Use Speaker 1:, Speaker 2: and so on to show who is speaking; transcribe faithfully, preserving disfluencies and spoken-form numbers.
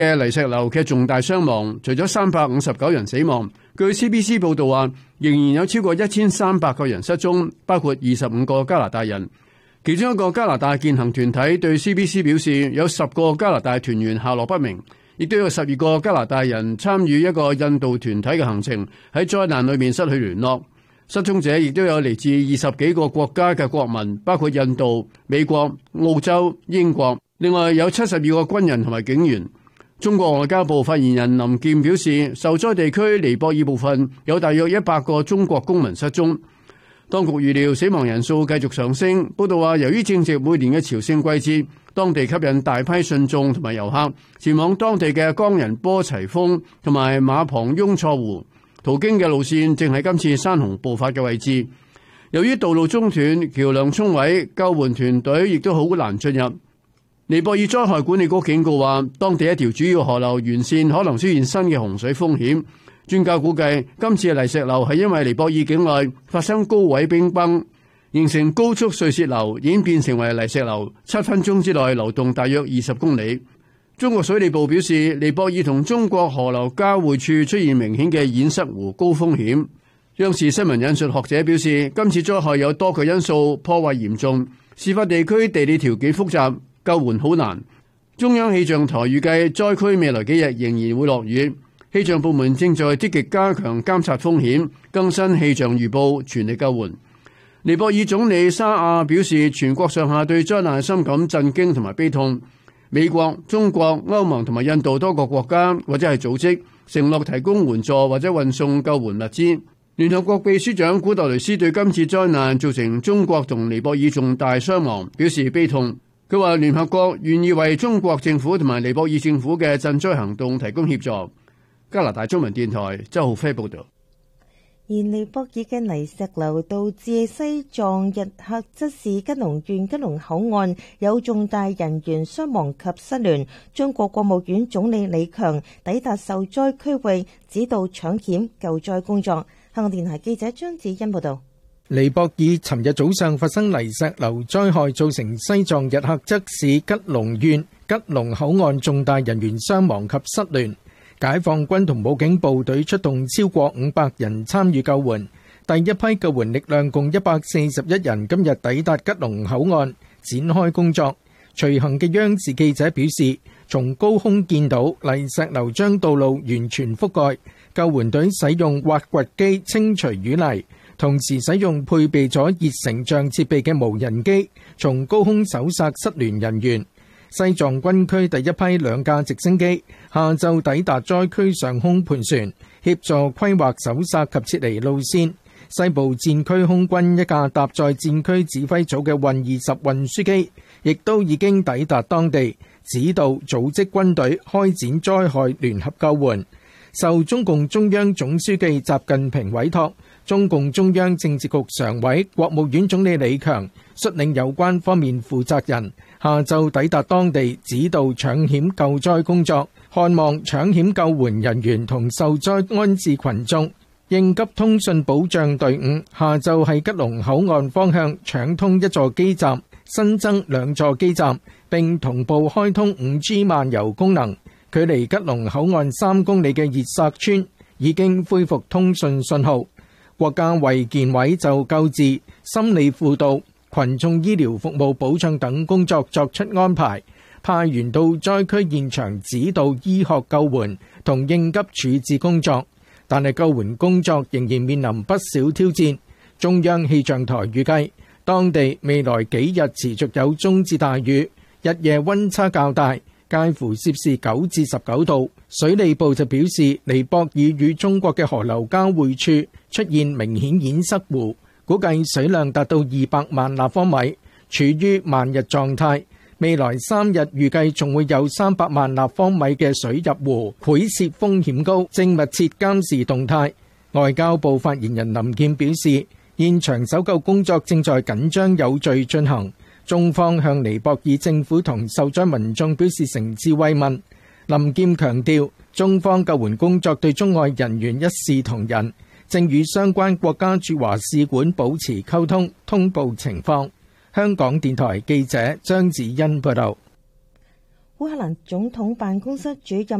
Speaker 1: 嘅泥石流嘅重大傷亡，除咗三百五十九人死亡，據 C B C 報道話，仍然有超過一千三百個人失蹤，包括二十五個加拿大人。其中一個加拿大健行團體對 C B C 表示，有十個加拿大團員下落不明，亦都有十二個加拿大人參與一個印度團體嘅行程，喺災難裏面失去聯絡。失蹤者亦都有嚟自二十幾個國家嘅國民，包括印度、美國、澳洲、英國，另外有七十二個軍人同埋警員。中國外交部發言人林健表示，受災地區尼泊爾部分有大約一百個中國公民失蹤。當局預料死亡人數繼續上升。報道話，由於正值每年嘅朝聖季節，當地吸引大批信眾同埋遊客前往當地嘅岡仁波齊峰同埋馬旁雍錯湖，途經嘅路線正係今次山洪暴發嘅位置。由於道路中斷、橋梁沖毀，救援團隊亦都好難進入。尼泊爾災害管理局警告話，當地一條主要河流沿線可能出現新嘅洪水風險。專家估計，今次嘅泥石流係因為尼泊爾境內發生高位冰崩，形成高速碎屑流，演變成為泥石流，七分鐘之內流動大約二十公里。中國水利部表示，尼泊爾同中國河流交匯處出現明顯嘅堰塞湖高風險。央視新聞引述學者表示，今次災害有多個因素，破壞嚴重，事發地區地理條件複雜，救援好難。中央氣象台預計災區未來幾日仍然會落雨。氣象部門正在積極加強監察風險，更新氣象預報，全力救援。尼泊爾總理沙亞表示，全國上下對災難深感震驚同埋悲痛。美國、中國、歐盟同埋印度多個國家或者係組織承諾提供援助或者運送救援物資。聯合國秘書長古特雷斯對今次災難造成中國同尼泊爾重大傷亡表示悲痛。佢話聯合國願意為中國政府同埋尼泊爾政府嘅賑災行動提供協助。加拿大中文電台周浩飛報道。
Speaker 2: 而尼泊爾嘅泥石流導致西藏日喀則市吉隆縣吉隆口岸有重大人員傷亡及失聯。中國國務院總理李強抵達受災區域，指導搶險救災工作。香港電台記者張子欣報道。
Speaker 3: 尼泊爾尋日早上發生泥石流災害，造成西藏日喀則市吉隆縣吉隆口岸重大人員傷亡及失聯。解放軍同武警部隊出動超過五百人參與救援，第一批救援力量共一百四十一人今日抵達吉隆口岸展開工作。隨行嘅央視記者表示，從高空見到泥石流將道路完全覆蓋，救援隊使用挖掘機清除淤泥，同時使用配備咗熱成像設備嘅無人機從高空搜索失聯人員。西藏軍區第一批兩架直升機下晝抵達災區上空盤旋，協助規劃搜索及撤離路線。西部戰區空軍一架搭載戰區指揮組嘅運二十運輸機，亦都已經抵達當地，指導組織軍隊開展災害聯合救援。受中共中央總書記習近平委託，中共中央政治局常委、國務院總理李強率領有關方面負責人下晝抵達當地，指導搶險救災工作，看望搶險救援人員同受災安置群眾。應急通訊保障隊伍下晝喺吉隆口岸方向搶通一座基站，新增兩座基站，並同步開通 五 G 漫遊功能。距離吉隆口岸三公里嘅熱薩村已經恢復通訊信號。國家衛健委就救治、心理輔導、群眾醫療服務保障等工作作出安排，派員到災區現場指導醫學救援同應急處置工作。但係救援工作仍然面臨不少挑戰。中央氣象台預計，當地未來幾日持續有中至大雨，日夜溫差較大，介乎攝氏九至十九度。水利部就表示，尼泊爾與中國嘅河流交匯處出現明顯堰塞湖，估計水量達到二百萬立方米，處於漫日狀態。未來三日預計仲會有三百萬立方米嘅水入湖，潰洩風險高，正密切監視動態。外交部發言人林健表示，現場搜救工作正在緊張有序進行。中方向尼泊爾政府同受災民眾表示誠摯慰問。林健強調，中方救援工作對中外人員一視同仁，正與相關國家駐華使館保持溝通，通報情況。香港電台記者張子欣報道。
Speaker 2: 烏克蘭總統辦公室主任